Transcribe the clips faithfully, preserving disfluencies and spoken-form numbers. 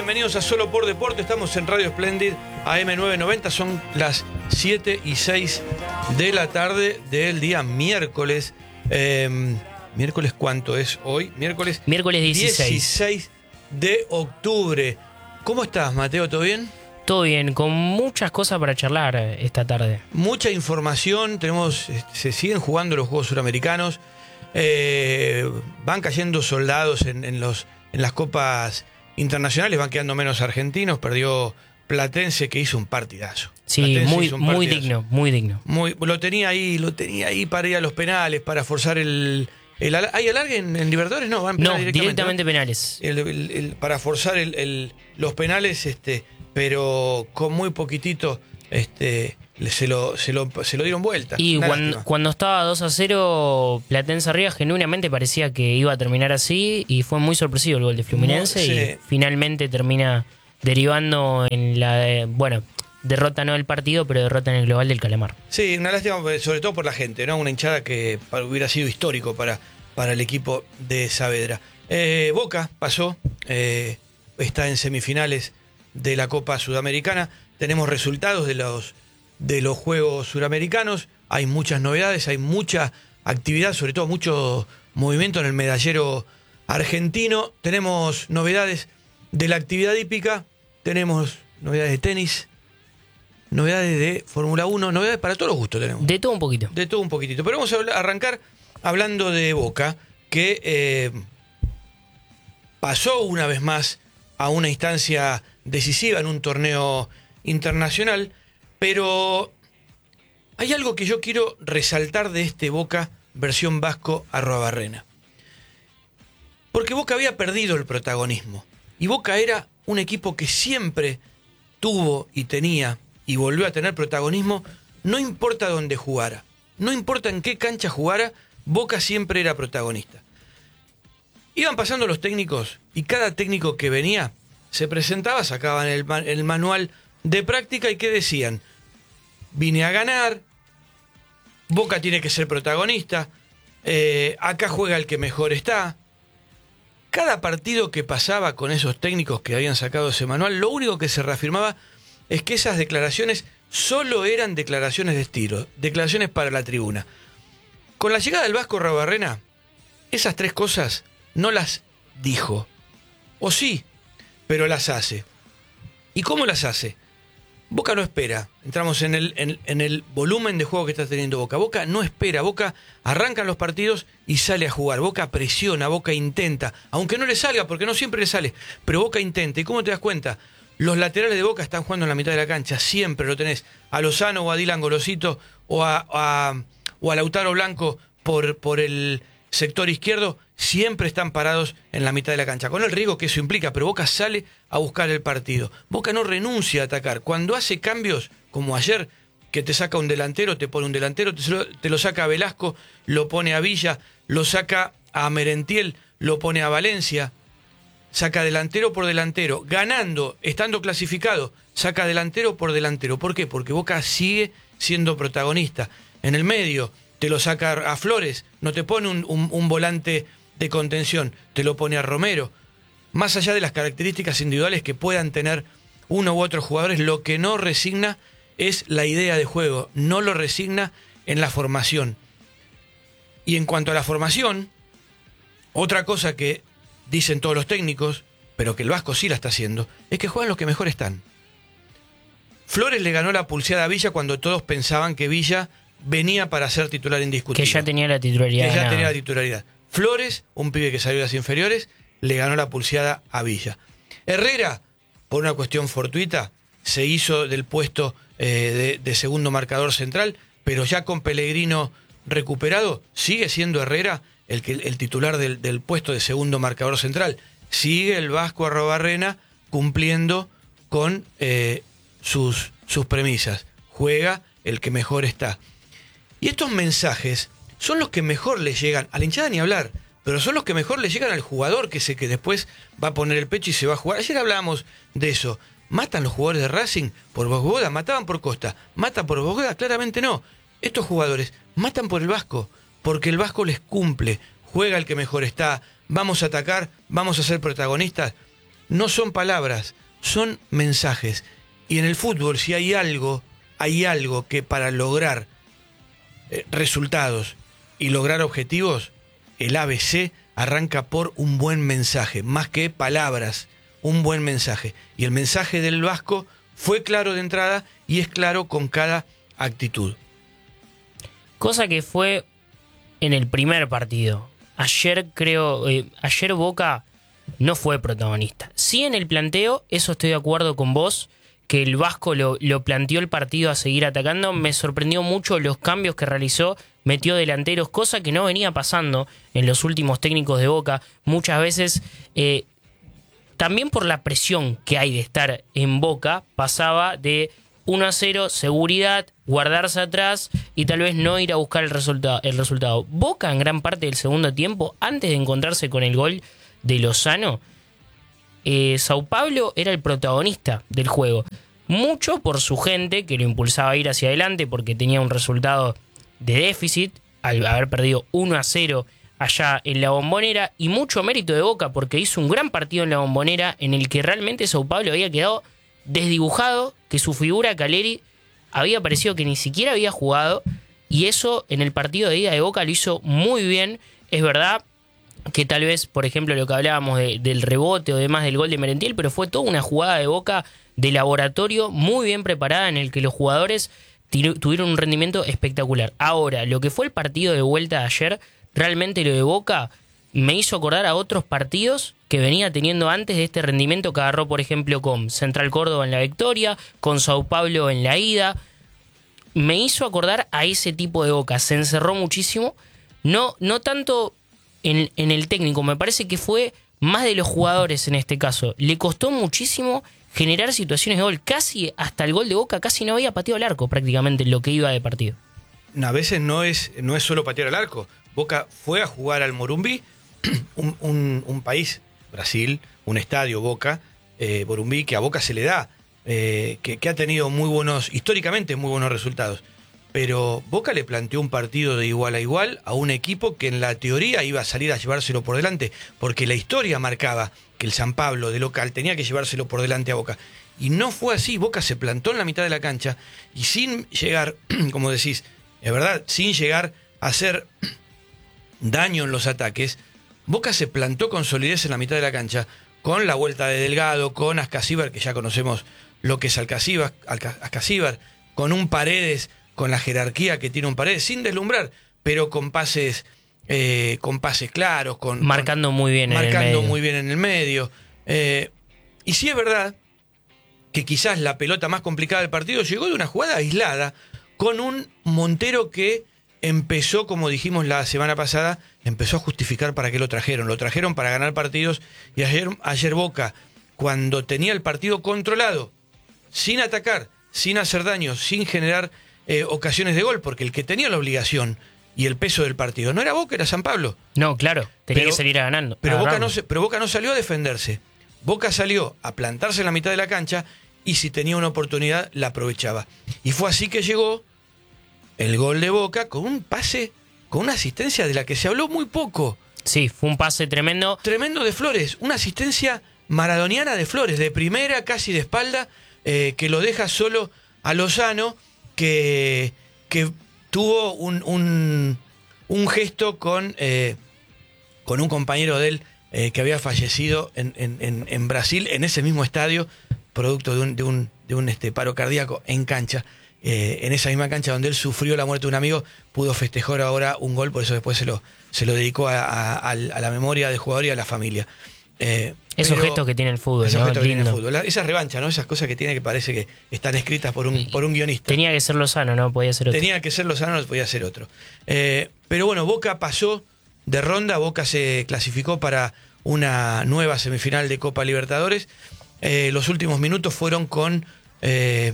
bienvenidos a Solo por Deporte. Estamos en Radio Splendid A M novecientos noventa. Son las siete y seis de la tarde del día miércoles. Eh, ¿Miércoles cuánto es hoy? Miércoles, miércoles dieciséis. dieciséis de octubre. ¿Cómo estás, Mateo? ¿Todo bien? Todo bien, con muchas cosas para charlar esta tarde. Mucha información. Tenemos, se siguen jugando los Juegos Suramericanos. Eh, van cayendo soldados en, en, los, en las copas internacionales, van quedando menos argentinos. Perdió Platense, que hizo un partidazo. Sí, Platense muy, hizo un muy partidazo. digno, muy digno. Muy, lo tenía ahí, lo tenía ahí para ir a los penales, para forzar el... el ¿Hay alargue en, en Libertadores? No, van No, penales directamente, directamente, ¿no? penales. El, el, el, para forzar el, el, los penales, este, pero con muy poquitito este, se, lo, se, lo, se lo dieron vuelta. Y Una cuando, lástima. cuando estaba dos a cero, Platense arriba, genuinamente parecía que iba a terminar así, y fue muy sorpresivo el gol de Fluminense, No, sí. y finalmente termina derivando en la, eh, bueno, derrota no del partido, pero derrota en el global del Calamar. Sí, una lástima, sobre todo por la gente, ¿no? Una hinchada que hubiera sido histórico para, para el equipo de Saavedra. Eh, Boca pasó, eh, está en semifinales de la Copa Sudamericana. Tenemos resultados de los, de los Juegos Suramericanos. Hay muchas novedades, hay mucha actividad, sobre todo mucho movimiento en el medallero argentino. Tenemos novedades de la actividad hípica, tenemos novedades de tenis, novedades de Fórmula uno, novedades para todos los gustos tenemos. De todo un poquito. De todo un poquitito. Pero vamos a arrancar hablando de Boca, que eh, pasó una vez más a una instancia decisiva en un torneo internacional, pero hay algo que yo quiero resaltar de este Boca versión Vasco Arruabarrena. Porque Boca había perdido el protagonismo. Y Boca era un equipo que siempre tuvo y tenía y volvió a tener protagonismo, no importa dónde jugara, no importa en qué cancha jugara, Boca siempre era protagonista. Iban pasando los técnicos y cada técnico que venía se presentaba, sacaban el, el manual de práctica y ¿qué decían? Vine a ganar, Boca tiene que ser protagonista, eh, acá juega el que mejor está. Cada partido que pasaba con esos técnicos que habían sacado ese manual, lo único que se reafirmaba es que esas declaraciones solo eran declaraciones de estilo, declaraciones para la tribuna. Con la llegada del Vasco Arruabarrena, esas tres cosas no las dijo. O sí, pero las hace. ¿Y cómo las hace? Boca no espera. Entramos en el, en, en el volumen de juego que está teniendo Boca. Boca no espera. Boca arranca los partidos y sale a jugar. Boca presiona, Boca intenta. Aunque no le salga, porque no siempre le sale. Pero Boca intenta. ¿Y cómo te das cuenta? Los laterales de Boca están jugando en la mitad de la cancha. Siempre lo tenés. A Lozano o a Dylan Golosito o a, a, o a Lautaro Blanco por, por el sector izquierdo. Siempre están parados en la mitad de la cancha. Con el riesgo que eso implica. Pero Boca sale a buscar el partido. Boca no renuncia a atacar. Cuando hace cambios, como ayer, que te saca un delantero, te pone un delantero, te lo, te lo saca a Velasco, lo pone a Villa, lo saca a Merentiel, lo pone a Valencia. Saca delantero por delantero, ganando, estando clasificado, saca delantero por delantero. ¿Por qué? Porque Boca sigue siendo protagonista. En el medio te lo saca a Flores, no te pone un, un, un volante de contención, te lo pone a Romero. Más allá de las características individuales que puedan tener uno u otros jugadores, lo que no resigna es la idea de juego, no lo resigna en la formación. Y en cuanto a la formación, otra cosa que dicen todos los técnicos, pero que el Vasco sí la está haciendo, es que juegan los que mejor están. Flores le ganó la pulseada a Villa cuando todos pensaban que Villa venía para ser titular indiscutible. Que ya tenía la titularidad. Que ya ganada. tenía la titularidad. Flores, un pibe que salió de las inferiores, le ganó la pulseada a Villa. Herrera, por una cuestión fortuita, se hizo del puesto eh, de, de segundo marcador central, pero ya con Pellegrino recuperado, sigue siendo Herrera el, que, el titular del, del puesto de segundo marcador central. Sigue el Vasco Arruabarrena cumpliendo con eh, sus, sus premisas. Juega el que mejor está. Y estos mensajes son los que mejor le llegan, a la hinchada ni hablar, pero son los que mejor le llegan al jugador que sé que después va a poner el pecho y se va a jugar. Ayer hablábamos de eso. ¿Matan los jugadores de Racing por Bosgoda? ¿Mataban por Costa? ¿Matan por Bosgoda? Claramente no. Estos jugadores matan por el Vasco, porque el Vasco les cumple, juega el que mejor está, vamos a atacar, vamos a ser protagonistas. No son palabras, son mensajes. Y en el fútbol, si hay algo, hay algo que para lograr eh, resultados y lograr objetivos, el A B C arranca por un buen mensaje, más que palabras, un buen mensaje. Y el mensaje del Vasco fue claro de entrada y es claro con cada actitud. Cosa que fue en el primer partido. Ayer creo, eh, ayer Boca no fue protagonista. Sí, en el planteo, eso estoy de acuerdo con vos, que el Vasco lo, lo planteó el partido a seguir atacando. Me sorprendió mucho los cambios que realizó, metió delanteros, cosa que no venía pasando en los últimos técnicos de Boca. Muchas veces, eh, también por la presión que hay de estar en Boca, pasaba de uno a cero, seguridad, guardarse atrás y tal vez no ir a buscar el resultado. El resultado. Boca en gran parte del segundo tiempo, antes de encontrarse con el gol de Lozano, eh, Sao Paulo era el protagonista del juego. Mucho por su gente, que lo impulsaba a ir hacia adelante porque tenía un resultado de déficit, al haber perdido uno a cero allá en la Bombonera, y mucho mérito de Boca porque hizo un gran partido en la Bombonera en el que realmente Sao Paulo había quedado desdibujado, que su figura Caleri había parecido que ni siquiera había jugado, y eso en el partido de ida de Boca lo hizo muy bien. Es verdad que tal vez, por ejemplo, lo que hablábamos de, del rebote o demás del gol de Merentiel, pero fue toda una jugada de Boca de laboratorio muy bien preparada en el que los jugadores tuvieron un rendimiento espectacular. Ahora, lo que fue el partido de vuelta de ayer, realmente lo de Boca me hizo acordar a otros partidos que venía teniendo antes de este rendimiento que agarró, por ejemplo, con Central Córdoba en la victoria, con Sao Paulo en la ida. Me hizo acordar a ese tipo de Boca. Se encerró muchísimo. No, no tanto en, en el técnico, me parece que fue más de los jugadores en este caso. Le costó muchísimo generar situaciones de gol. Casi hasta el gol de Boca casi no había pateado al arco prácticamente en lo que iba de partido. A veces no es, no es solo patear al arco. Boca fue a jugar al Morumbi, un, un, un país, Brasil, un estadio Boca, eh, Morumbi, que a Boca se le da, eh, que, que ha tenido muy buenos, históricamente muy buenos resultados. Pero Boca le planteó un partido de igual a igual a un equipo que en la teoría iba a salir a llevárselo por delante, porque la historia marcaba que el San Pablo de local tenía que llevárselo por delante a Boca. Y no fue así. Boca se plantó en la mitad de la cancha y sin llegar, como decís, es verdad, sin llegar a hacer daño en los ataques, Boca se plantó con solidez en la mitad de la cancha, con la vuelta de Delgado, con Ascasíbar, que ya conocemos lo que es Ascasíbar, Ascasíbar, con un Paredes, con la jerarquía que tiene un Paredes, sin deslumbrar, pero con pases, eh, con pases claros, con marcando con, muy bien, marcando en el medio. muy bien en el medio. Eh, y sí es verdad que quizás la pelota más complicada del partido llegó de una jugada aislada, con un Montero que empezó, como dijimos la semana pasada, empezó a justificar para qué lo trajeron. Lo trajeron para ganar partidos, y ayer, ayer Boca, cuando tenía el partido controlado, sin atacar, sin hacer daño, sin generar eh, ocasiones de gol, porque el que tenía la obligación y el peso del partido no era Boca, era San Pablo. No, claro, tenía pero, que salir ganando. Pero Boca, no se, pero Boca no salió a defenderse. Boca salió a plantarse en la mitad de la cancha y si tenía una oportunidad la aprovechaba. Y fue así que llegó el gol de Boca con un pase, con una asistencia de la que se habló muy poco. Sí, fue un pase tremendo. Tremendo de Flores, una asistencia maradoniana de Flores, de primera, casi de espalda, eh, que lo deja solo a Lozano, que, que tuvo un, un, un gesto con, eh, con un compañero de él eh, que había fallecido en, en, en Brasil, en ese mismo estadio, producto de un, de un, de un este, paro cardíaco en cancha. Eh, en esa misma cancha donde él sufrió la muerte de un amigo, pudo festejar ahora un gol, por eso después se lo, se lo dedicó a, a, a la memoria del jugador y a la familia. Eh, esos gestos que tiene el fútbol, esos ¿no? gestos que tiene el Lindo. fútbol. La- Esa revancha, ¿no? Esas cosas que tiene que parece que están escritas por un, por un guionista. Tenía que ser Lozano, no podía ser otro. Tenía que ser Lozano, no podía ser otro. Eh, pero bueno, Boca pasó de ronda, Boca se clasificó para una nueva semifinal de Copa Libertadores. Eh, los últimos minutos fueron con eh,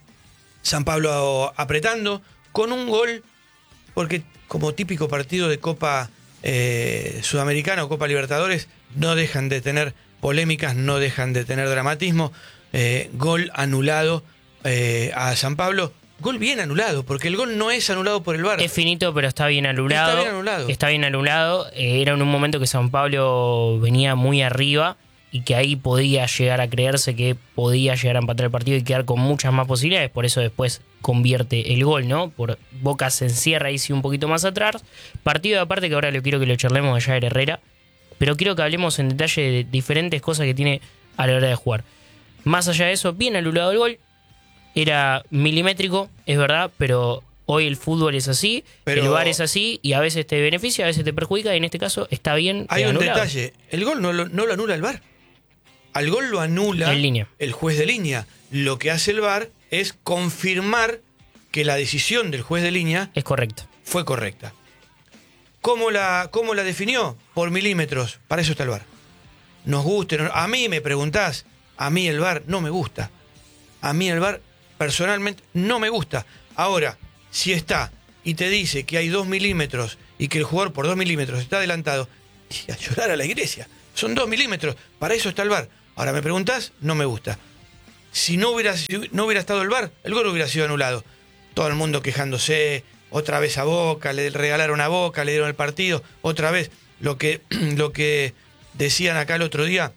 San Pablo apretando, con un gol, porque como típico partido de Copa eh, Sudamericana o Copa Libertadores, no dejan de tener polémicas, no dejan de tener dramatismo. Eh, gol anulado eh, a San Pablo. Gol bien anulado, porque el gol no es anulado por el V A R. Es finito, pero está bien anulado. Está bien anulado. Está bien anulado. Eh, era en un momento que San Pablo venía muy arriba y que ahí podía llegar a creerse que podía llegar a empatar el partido y quedar con muchas más posibilidades, por eso después convierte el gol, ¿no? Por Boca se encierra ahí sí un poquito más atrás. Partido de aparte que ahora lo quiero que lo charlemos de Jagger Herrera, pero quiero que hablemos en detalle de diferentes cosas que tiene a la hora de jugar. Más allá de eso, bien anulado el gol, era milimétrico, es verdad, pero hoy el fútbol es así, pero el V A R es así, y a veces te beneficia, a veces te perjudica, y en este caso está bien. Hay un anulado. detalle, el gol no lo, no lo anula el V A R. Al gol lo anula en línea. El juez de línea. Lo que hace el V A R es confirmar que la decisión del juez de línea es correcta. Fue correcta. ¿Cómo la, cómo la definió? Por milímetros. Para eso está el V A R. Nos guste. No, a mí me preguntás, a mí el V A R no me gusta. A mí el V A R personalmente no me gusta. Ahora, si está y te dice que hay dos milímetros y que el jugador por dos milímetros está adelantado, y a llorar a la iglesia. Son dos milímetros. Para eso está el V A R. Ahora me preguntás, no me gusta. Si no hubiera, si no hubiera estado el V A R, el gol hubiera sido anulado. Todo el mundo quejándose, otra vez a Boca, le regalaron a Boca, le dieron el partido, otra vez. Lo que, lo que decían acá el otro día,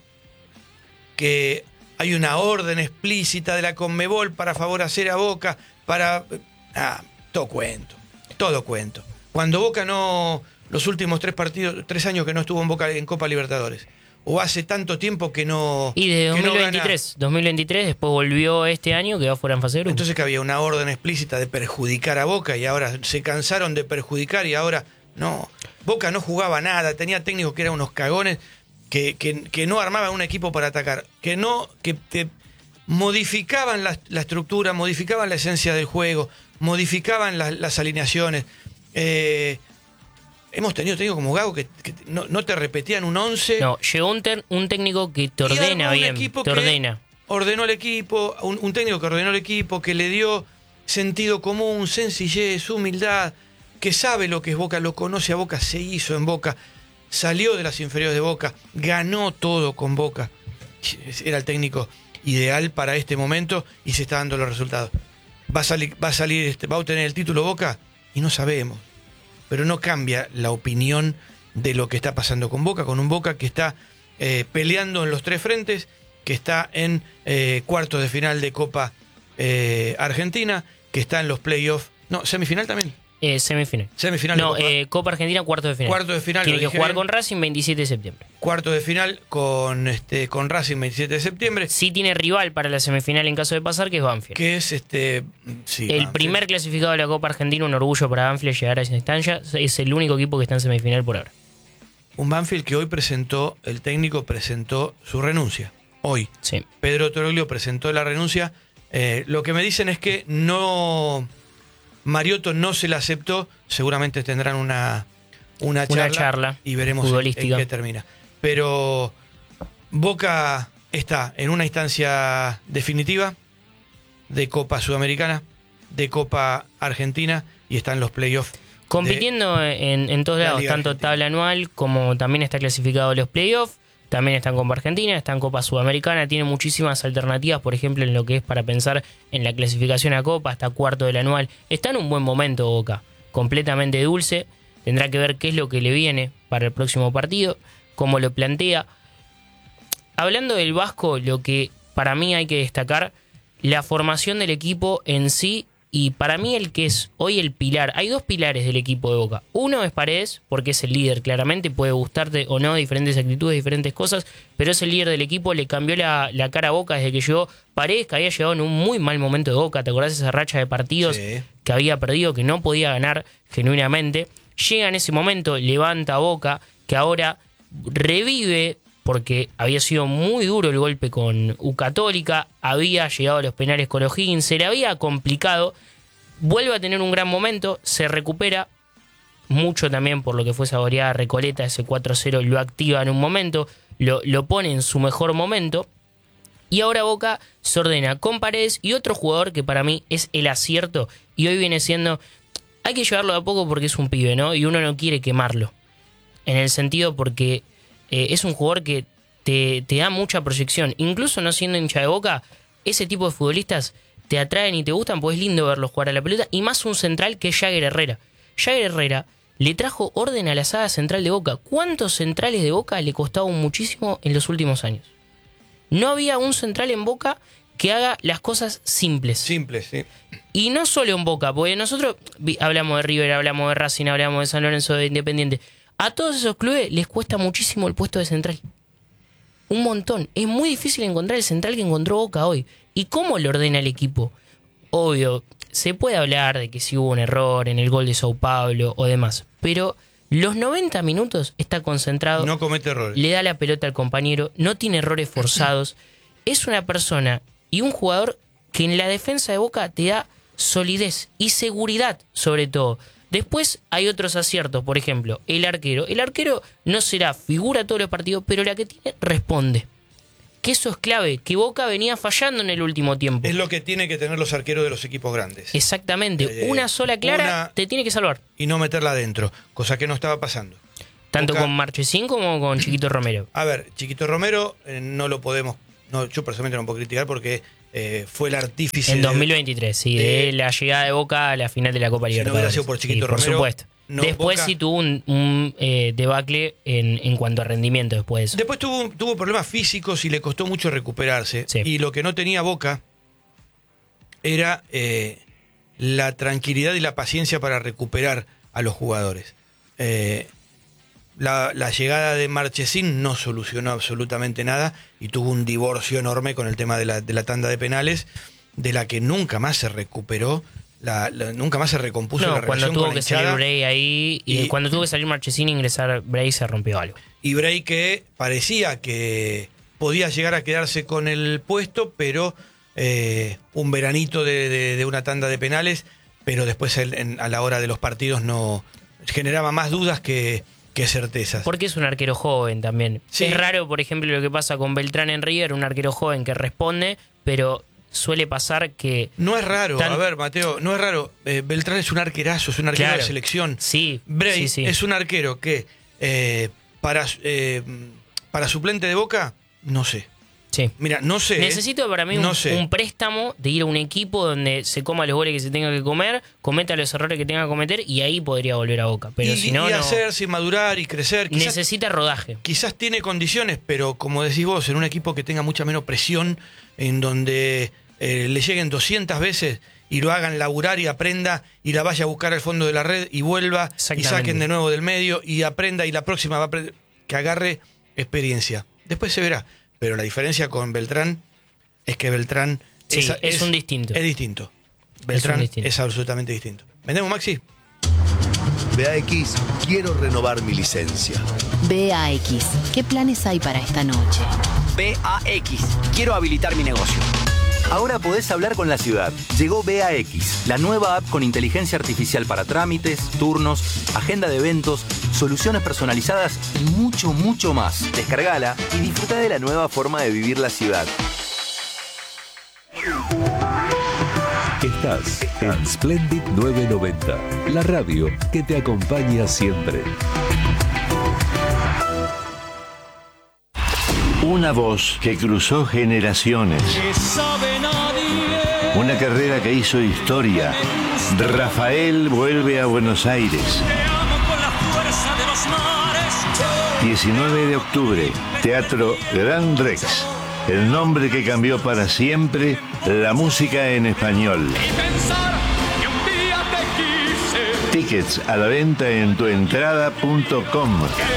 que hay una orden explícita de la Conmebol para favorecer a Boca, para... Ah, todo cuento, todo cuento. Cuando Boca no... Los últimos tres partidos, tres años que no estuvo en Boca en Copa Libertadores. O hace tanto tiempo que no... Y de dos mil veintitrés, no dos mil veintitrés, después volvió este año, quedó fuera en fase de grupo. Entonces que había una orden explícita de perjudicar a Boca y ahora se cansaron de perjudicar y ahora no. Boca no jugaba nada, tenía técnicos que eran unos cagones, que, que, que no armaban un equipo para atacar, que no, que te modificaban la, la estructura, modificaban la esencia del juego, modificaban la, las alineaciones. Eh, hemos tenido técnicos como Gago que, que no, no te repetían un once. No, llegó un, ter, un técnico que te ordena bien, te ordena. Ordenó el equipo, un, un técnico que ordenó el equipo, que le dio sentido común, sencillez, humildad, que sabe lo que es Boca, lo conoce a Boca, se hizo en Boca, salió de las inferiores de Boca, ganó todo con Boca. Era el técnico ideal para este momento y se está dando los resultados. Va a salir, va a salir, este, va a obtener el título Boca y no sabemos. Pero no cambia la opinión de lo que está pasando con Boca, con un Boca que está eh, peleando en los tres frentes, que está en eh, cuartos de final de Copa eh, Argentina, que está en los playoffs. No, semifinal también. Eh, semifinal. Semifinal no, de Copa. Eh, Copa Argentina, cuarto de final. Cuarto de final. Tiene que jugar bien. con Racing veintisiete de septiembre. Cuarto de final con este con Racing veintisiete de septiembre. Sí tiene rival para la semifinal en caso de pasar, que es Banfield. Que es este sí, el Banfield. primer clasificado de la Copa Argentina, un orgullo para Banfield llegar a esa instancia. Es el único equipo que está en semifinal por ahora. Un Banfield que hoy presentó, el técnico presentó su renuncia. Hoy. Sí. Pedro Troglio presentó la renuncia. Eh, lo que me dicen es que no... Mariotto no se la aceptó. Seguramente tendrán una, una, charla, una charla y veremos en, en qué termina. Pero Boca está en una instancia definitiva de Copa Sudamericana, de Copa Argentina y está en los playoffs. Compitiendo en, en todos lados, tanto Argentina. Tabla anual como también está clasificado a los playoffs. También está en Copa Argentina, está en Copa Sudamericana, tiene muchísimas alternativas, por ejemplo, en lo que es para pensar en la clasificación a Copa, hasta cuarto del anual. Está en un buen momento Boca, completamente dulce. Tendrá que ver qué es lo que le viene para el próximo partido, cómo lo plantea. Hablando del Vasco, lo que para mí hay que destacar, la formación del equipo en sí. Y para mí el que es hoy el pilar, hay dos pilares del equipo de Boca. Uno es Paredes, porque es el líder, claramente, puede gustarte o no, diferentes actitudes, diferentes cosas, pero es el líder del equipo, le cambió la, la cara a Boca desde que llegó. Paredes, que había llegado en un muy mal momento de Boca, ¿te acordás de esa racha de partidos sí. que había perdido, que no podía ganar genuinamente? Llega en ese momento, levanta a Boca, que ahora revive, porque había sido muy duro el golpe con U Católica, había llegado a los penales con O'Higgins, se le había complicado, vuelve a tener un gran momento, se recupera, mucho también por lo que fue esa goleada Recoleta, ese cuatro cero lo activa en un momento, lo, lo pone en su mejor momento, y ahora Boca se ordena con Paredes y otro jugador que para mí es el acierto, y hoy viene siendo, hay que llevarlo de a poco porque es un pibe, ¿no? Y uno no quiere quemarlo, en el sentido porque... Eh, es un jugador que te, te da mucha proyección. Incluso no siendo hincha de Boca, ese tipo de futbolistas te atraen y te gustan, porque es lindo verlos jugar a la pelota. Y más un central que es Jagger Herrera. Jagger Herrera le trajo orden a la saga central de Boca. ¿Cuántos centrales de Boca le costaban muchísimo en los últimos años? No había un central en Boca que haga las cosas simples. Simples, sí. Y no solo en Boca, porque nosotros hablamos de River, hablamos de Racing, hablamos de San Lorenzo, de Independiente. A todos esos clubes les cuesta muchísimo el puesto de central. Un montón. Es muy difícil encontrar el central que encontró Boca hoy. ¿Y cómo lo ordena el equipo? Obvio, se puede hablar de que si hubo un error en el gol de Sao Paulo o demás, pero los noventa minutos está concentrado. No comete errores. Le da la pelota al compañero, no tiene errores forzados. Es una persona y un jugador que en la defensa de Boca te da solidez y seguridad, sobre todo. Después hay otros aciertos, por ejemplo, el arquero. El arquero no será figura todos los partidos, pero la que tiene responde. Que eso es clave, que Boca venía fallando en el último tiempo. Es lo que tienen que tener los arqueros de los equipos grandes. Exactamente, Eh, una sola clara una- te tiene que salvar. Y no meterla adentro, cosa que no estaba pasando. Tanto Boca- con Marchesín como con Chiquito Romero. A ver, Chiquito Romero eh, no lo podemos, no, yo personalmente no puedo criticar porque eh, fue el artífice. En de- dos mil veintitrés, sí, de, de- la llegada de Boca a la final de la Copa Si no Libertadores. hubiera sido por Chiquito Sí, por Romero, supuesto. no, Después Boca- sí tuvo un, un, eh, debacle en, en cuanto a rendimiento después de eso. Después tuvo, tuvo problemas físicos y le costó mucho recuperarse. Sí. Y lo que no tenía Boca era eh, la tranquilidad y la paciencia para recuperar a los jugadores. Eh, la, la llegada de Marchesín no solucionó absolutamente nada y tuvo un divorcio enorme con el tema de la, de la tanda de penales, de la que nunca más se recuperó, la, la- nunca más se recompuso No, la cuando relación tuvo con la que salir hinchada. Bray ahí, y, Y- cuando tuvo que salir Marchesín e ingresar Bray se rompió algo. Y Bray que parecía que podía llegar a quedarse con el puesto, pero eh, un veranito de, de- de una tanda de penales, pero después él, en- a la hora de los partidos no generaba más dudas que, que certezas. Porque es un arquero joven también. Sí. Es raro, por ejemplo, lo que pasa con Beltrán en River, un arquero joven que responde, pero suele pasar que... No es raro, Tan- a ver, Mateo, no es raro. Eh, Beltrán es un arquerazo, es un arquero Claro. de selección. Sí, Bray sí, sí. es un arquero que eh, para, eh, para suplente de Boca, no sé. Sí. Mira, no sé. ¿eh? Necesito para mí un, No sé. un préstamo de ir a un equipo donde se coma los goles que se tenga que comer, cometa los errores que tenga que cometer y ahí podría volver a Boca. Pero y, si no, y no hacerse, madurar y crecer. Quizás, necesita rodaje. quizás tiene condiciones, pero como decís vos, en un equipo que tenga mucha menos presión, en donde eh, le lleguen doscientas veces y lo hagan laburar y aprenda y la vaya a buscar al fondo de la red y vuelva y Exactamente. saquen de nuevo del medio y aprenda y la próxima va a aprender, que agarre experiencia. Después se verá. Pero la diferencia con Beltrán es que Beltrán Sí, es un distinto. Es distinto. Beltrán es, distinto. absolutamente distinto. ¿Vendemos, Maxi? B A X, quiero renovar mi licencia. B A X, ¿qué planes hay para esta noche? B A X, quiero habilitar mi negocio. Ahora podés hablar con la ciudad. Llegó B A X, la nueva app con inteligencia artificial para trámites, turnos, agenda de eventos, soluciones personalizadas y mucho, mucho más. Descargala y disfruta de la nueva forma de vivir la ciudad. Estás en Splendid novecientos noventa, la radio que te acompaña siempre. Una voz que cruzó generaciones. Una carrera que hizo historia. Rafael vuelve a Buenos Aires. diecinueve de octubre, Teatro Gran Rex. El nombre que cambió para siempre la música en español. Tickets a la venta en tuentrada punto com.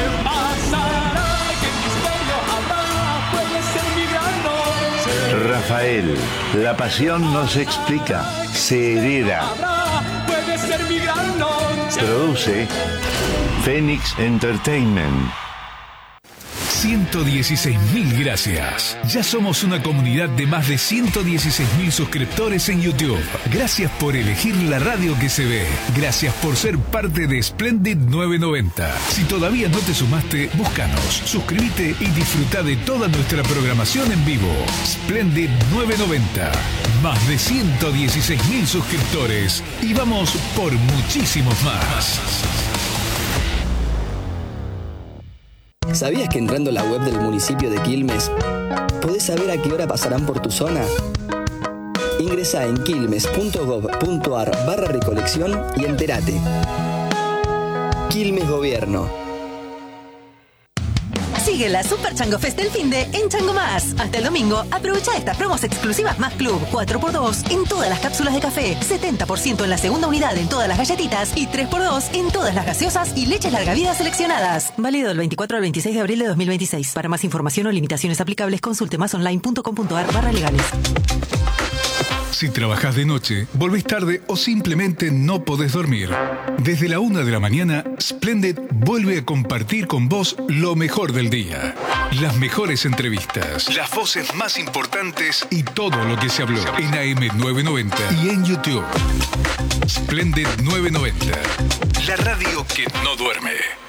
Rafael, la pasión no se explica, se hereda. Produce Phoenix Entertainment. ciento dieciséis mil gracias. Ya somos una comunidad de más de ciento dieciséis mil suscriptores en YouTube. Gracias por elegir la radio que se ve. Gracias por ser parte de Splendid novecientos noventa. Si todavía no te sumaste, búscanos, suscríbete y disfruta de toda nuestra programación en vivo. Splendid novecientos noventa. Más de ciento dieciséis mil suscriptores. Y vamos por muchísimos más. ¿Sabías que entrando a la web del municipio de Quilmes podés saber a qué hora pasarán por tu zona? Ingresá en quilmes punto gob punto ar barra recolección y entérate. Quilmes Gobierno. Si Sigue la Super Chango Fest del finde en Chango Más. Hasta el domingo, aprovecha estas promos exclusivas Más Club. cuatro por dos en todas las cápsulas de café, setenta por ciento en la segunda unidad en todas las galletitas y tres por dos en todas las gaseosas y leches larga vida seleccionadas. Válido del veinticuatro al veintiséis de abril de dos mil veintiséis. Para más información o limitaciones aplicables, consulte másonline.com.ar barra legales. Si trabajas de noche, volvés tarde o simplemente no podés dormir. Desde la una de la mañana, Splendid vuelve a compartir con vos lo mejor del día. Las mejores entrevistas, las voces más importantes y todo lo que se habló en A M novecientos noventa y en YouTube. Splendid novecientos noventa, la radio que no duerme.